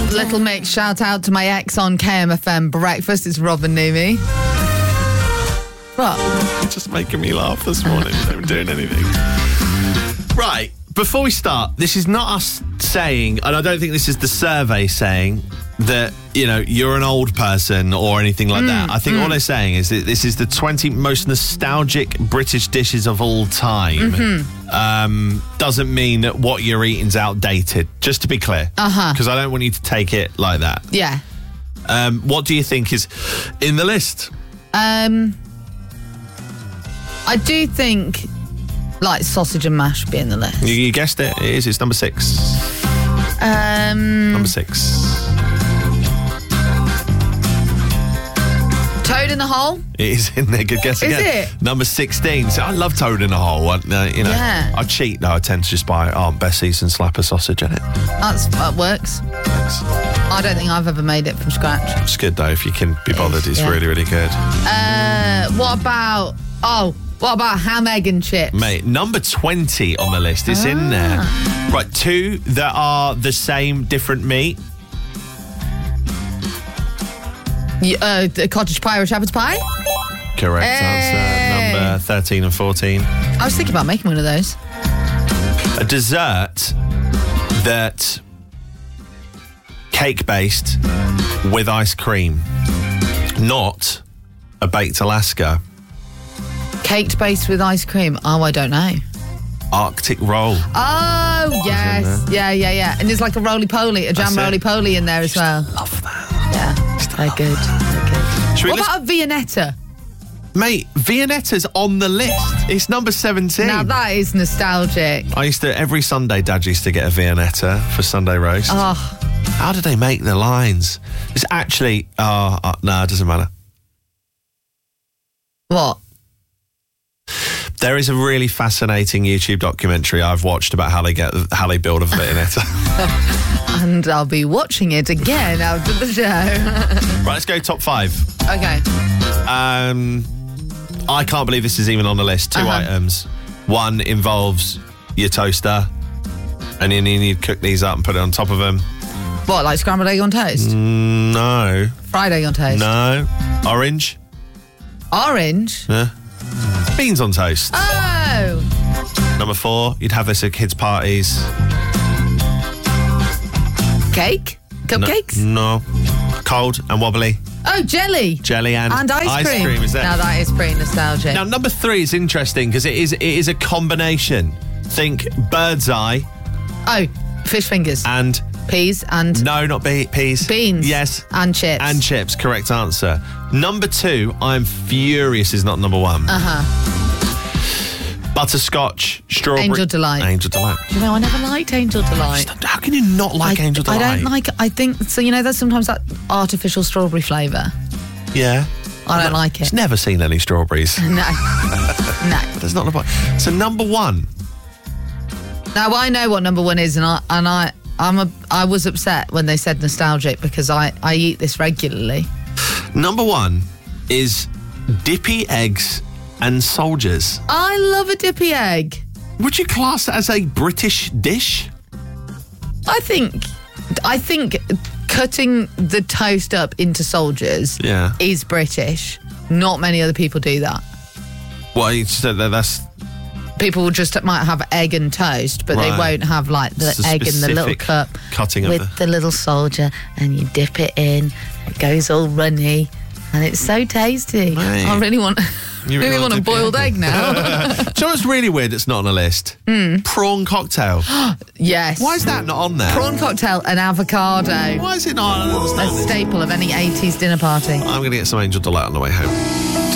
Little Mix, shout out to my ex on KMFM Breakfast. It's Robin Numi. What? Just making me laugh this morning. Not doing anything. Right, before we start, this is not us saying, and I don't think this is the survey saying, that, you're an old person or anything like that. I think all they're saying is that this is the 20 most nostalgic British dishes of all time. Doesn't mean that what you're eating's outdated, just to be clear. Because I don't want you to take it like that. Yeah. What do you think is in the list? I do think, sausage and mash would be in the list. You guessed it. It is. It's number 6. Number 6. Toad in the hole? It is in there. Good guess again. Is it? Number 16. So I love toad in the hole. Yeah. I cheat though. I tend to just buy Aunt Bessie's and slap a sausage in it. That works. Thanks. I don't think I've ever made it from scratch. It's good though if you can be bothered. It's really, really good. What about ham, egg and chips? Mate, number 20 on the list. It's in there. Right, 2 that are the same, different meat. The cottage pie or shepherd's pie? Correct answer. Number 13 and 14. I was thinking about making one of those. A dessert that cake-based with ice cream. Not a baked Alaska. Caked based with ice cream? Oh, I don't know. Arctic roll. Oh, yes. Yeah. And there's like a roly-poly, a jam roly-poly in there as well. Love that. Yeah, very good. What about a Viennetta? Mate, Viennetta's on the list. It's number 17. Now that is nostalgic. Every Sunday, Dad used to get a Viennetta for Sunday roast. Oh. How did they make the lines? It's actually, no, it doesn't matter. What? There is a really fascinating YouTube documentary I've watched about how they build a Viennetta. And I'll be watching it again after the show. Right, let's go top 5. Okay. I can't believe this is even on the list. 2 items. One involves your toaster, and then you need to cook these up and put it on top of them. What, like scrambled egg on toast? No. Fried egg on toast? No. Orange? Orange? Yeah. Beans on toast. Oh! Number 4, you'd have this at kids' parties. Cake? Cupcakes? No. Cold and wobbly. Oh, jelly. Jelly and ice cream. Is there? Now that is pretty nostalgic. Now, number 3 is interesting because it is a combination. Think bird's eye. Oh, fish fingers. And... peas and... No, not peas. Beans. Yes. And chips. And chips, correct answer. Number 2, I'm furious is not number 1. Butterscotch, strawberry... Angel Delight. Angel Delight. Do you know, I never liked Angel Delight. How can you not like Angel Delight? I don't like... I think... So, there's sometimes that artificial strawberry flavour. Yeah. I don't like it. It's never seen any strawberries. No. No. But there's not the point. So, number 1. Now, I know what number 1 is, and I was upset when they said nostalgic because I eat this regularly. Number 1 is dippy eggs and soldiers. I love a dippy egg. Would you class that as a British dish? I think cutting the toast up into soldiers is British. Not many other people do that. Well, you said that's... People will just might have egg and toast, but they won't have like the egg in the little cup cutting with the little soldier, and you dip it in. It goes all runny, and it's so tasty. Mate. I really want a boiled egg now. Do you know what's really weird? It's not on the list. Prawn cocktail. Yes. Why is that not on there? Prawn cocktail and avocado. Why is it not? I don't understand A staple of any 80s dinner party. I'm going to get some Angel Delight on the way home.